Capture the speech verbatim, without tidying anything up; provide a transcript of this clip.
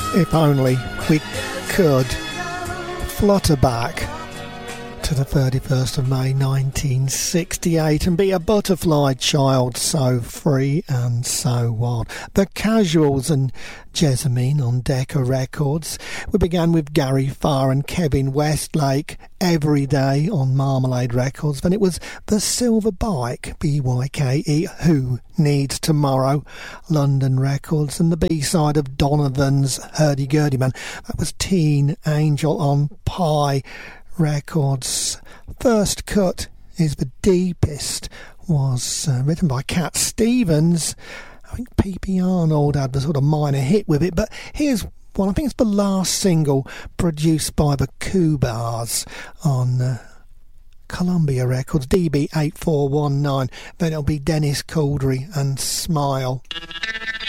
If only we could flutter back to the thirty-first of May nineteen sixty-eight and be a butterfly child, so free and so wild. The Casuals and Jessamine on Decca Records. We began with Gary Farr and Kevin Westlake, Every Day on Marmalade Records. Then it was The Silver Bike, B Y K E, Who Needs Tomorrow, London Records. And the B-side of Donovan's Hurdy Gurdy Man, that was Teen Angel on Pie Records. First Cut is The Deepest, was uh, written by Cat Stevens. I think P P Arnold had the sort of minor hit with it, but here's one. I think it's the last single produced by the Coobars on uh, Columbia Records, D B eight four one nine. Then it'll be Dennis Caldry and Smile.